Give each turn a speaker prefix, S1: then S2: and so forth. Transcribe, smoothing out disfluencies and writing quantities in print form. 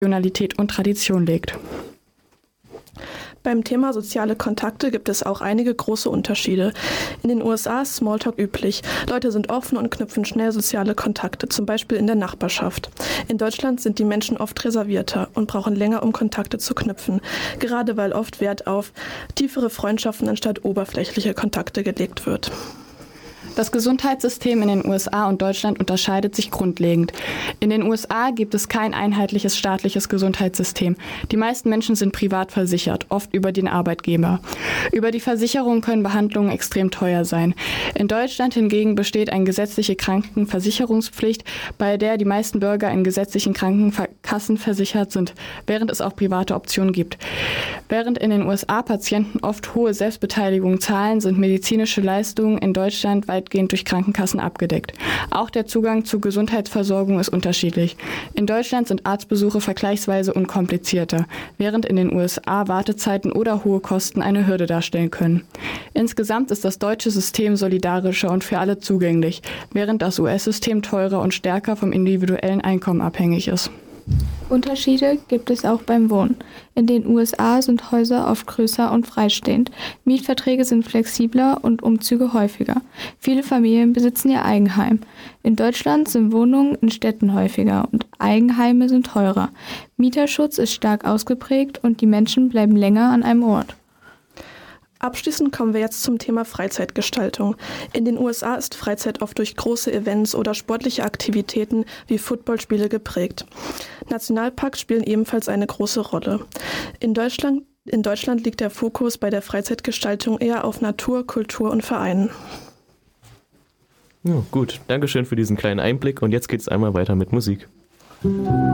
S1: Regionalität und Tradition legt.
S2: Beim Thema soziale Kontakte gibt es auch einige große Unterschiede. In den USA ist Smalltalk üblich. Leute sind offen und knüpfen schnell soziale Kontakte, zum Beispiel in der Nachbarschaft. In Deutschland sind die Menschen oft reservierter und brauchen länger, um Kontakte zu knüpfen, gerade weil oft Wert auf tiefere Freundschaften anstatt oberflächliche Kontakte gelegt wird.
S1: Das Gesundheitssystem in den USA und Deutschland unterscheidet sich grundlegend. In den USA gibt es kein einheitliches staatliches Gesundheitssystem. Die meisten Menschen sind privat versichert, oft über den Arbeitgeber. Über die Versicherung können Behandlungen extrem teuer sein. In Deutschland hingegen besteht eine gesetzliche Krankenversicherungspflicht, bei der die meisten Bürger in gesetzlichen Krankenkassen versichert sind, während es auch private Optionen gibt. Während in den USA Patienten oft hohe Selbstbeteiligung zahlen, sind medizinische Leistungen in Deutschland weitgehend durch Krankenkassen abgedeckt. Auch der Zugang zur Gesundheitsversorgung ist unterschiedlich. In Deutschland sind Arztbesuche vergleichsweise unkomplizierter, während in den USA Wartezeiten oder hohe Kosten eine Hürde darstellen können. Insgesamt ist das deutsche System solidarischer und für alle zugänglich, während das US-System teurer und stärker vom individuellen Einkommen abhängig ist.
S3: Unterschiede gibt es auch beim Wohnen. In den USA sind Häuser oft größer und freistehend. Mietverträge sind flexibler und Umzüge häufiger. Viele Familien besitzen ihr Eigenheim. In Deutschland sind Wohnungen in Städten häufiger und Eigenheime sind teurer. Mieterschutz ist stark ausgeprägt und die Menschen bleiben länger an einem Ort.
S2: Abschließend kommen wir jetzt zum Thema Freizeitgestaltung. In den USA ist Freizeit oft durch große Events oder sportliche Aktivitäten wie Footballspiele geprägt. Nationalparks spielen ebenfalls eine große Rolle. In Deutschland liegt der Fokus bei der Freizeitgestaltung eher auf Natur, Kultur und Vereinen.
S4: Ja, gut, Dankeschön für diesen kleinen Einblick und jetzt geht es einmal weiter mit Musik.